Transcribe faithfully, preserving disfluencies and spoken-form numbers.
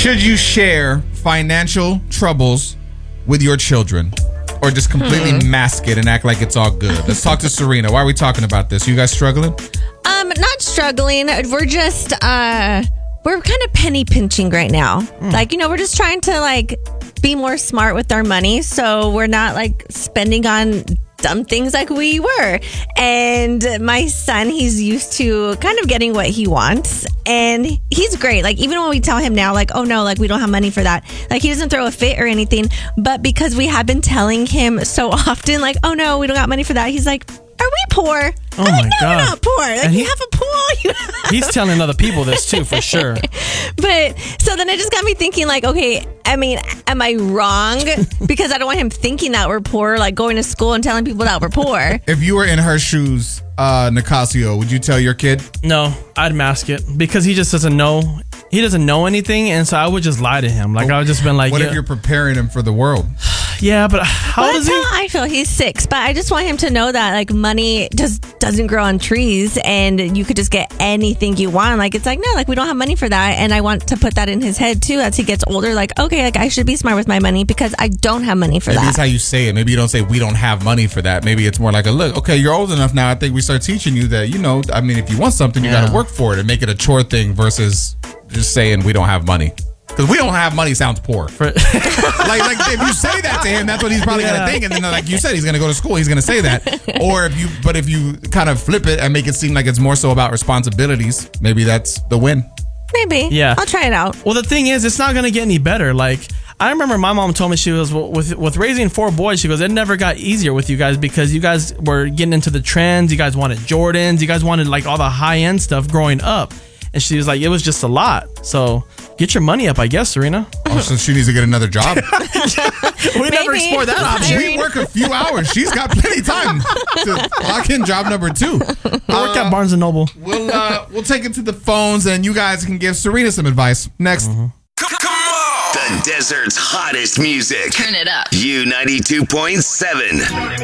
Should you share financial troubles with your children? Or just completely hmm. mask it and act like it's all good? Let's talk to Serena. Why are we talking about this? You guys struggling? Um, not struggling. We're just, uh, we're kind of penny pinching right now. Mm. Like, you know, we're just trying to, like, be more smart with our money. So we're not, like, spending on dumb things like we were. And my son, he's used to kind of getting what he wants. And he's great. Like, even when we tell him now, like, oh no, like, we don't have money for that. Like, he doesn't throw a fit or anything. But because we have been telling him so often, like, oh no, we don't got money for that. He's like, are we poor? Oh I'm my like, no, God. we're not poor. Like, And you he- have a pool. You He's telling other people this too, for sure. But so then it just got me thinking, like, okay, I mean, am I wrong? Because I don't want him thinking that we're poor, like going to school and telling people that we're poor. If you were in her shoes, uh, Nicasio, would you tell your kid? No, I'd mask it because he just doesn't know. He doesn't know anything, and so I would just lie to him. Like, I would just been like, what yeah. if you're preparing him for the world? Yeah, but how Well, old is that's he? how I feel. He's six, but I just want him to know that, like, money just doesn't grow on trees, and you could just get anything you want. Like, it's like, no, like, we don't have money for that, and I want to put that in his head too as he gets older. Like, okay, like, I should be smart with my money because I don't have money for Maybe that. that's how you say it. Maybe you don't say we don't have money for that. Maybe it's more like a look. Okay, you're old enough now. I think we start teaching you that, you know, I mean, if you want something, you Yeah. got to work for it and make it a chore thing versus just saying we don't have money. Because we don't have money sounds poor. For- like, like if you say that to him, that's what he's probably Yeah. gonna think. And then, like you said, he's gonna go to school. He's gonna say that. Or if you, but if you kind of flip it and make it seem like it's more so about responsibilities, maybe that's the win. Maybe. Yeah. I'll try it out. Well, the thing is, it's not going to get any better. Like, I remember my mom told me, she was, with with raising four boys, she goes, it never got easier with you guys because you guys were getting into the trends. You guys wanted Jordans. You guys wanted, like, all the high-end stuff growing up. And she was like, it was just a lot. So get your money up, I guess, Serena. Oh, so she needs to get another job. We Maybe. never explored that option. We work a few hours. She's got plenty of time to lock in job number two. I work at Barnes and Noble. We'll uh, we'll take it to the phones, and you guys can give Serena some advice. Next. Come on! The desert's hottest music. Turn it up. U ninety-two point seven.